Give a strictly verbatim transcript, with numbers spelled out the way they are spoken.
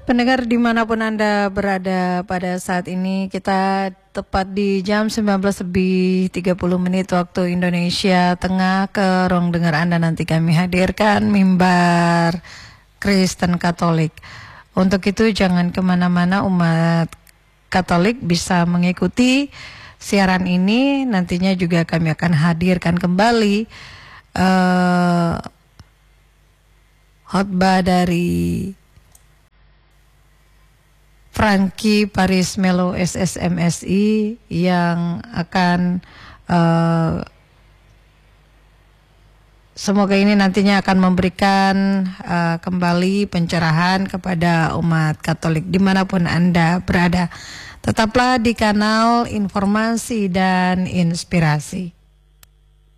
Pendengar dimanapun Anda berada pada saat ini, kita tepat di jam sembilan belas lebih tiga puluh menit waktu Indonesia Tengah. Ke ruang dengar Anda nanti kami hadirkan mimbar Kristen Katolik. Untuk itu jangan kemana-mana, umat Katolik bisa mengikuti siaran ini. Nantinya juga kami akan hadirkan kembali uh, khotbah dari Frankie Paris Melo S S M S I yang akan uh, semoga ini nantinya akan memberikan uh, kembali pencerahan kepada umat Katolik dimanapun Anda berada. Tetaplah di kanal Informasi dan Inspirasi.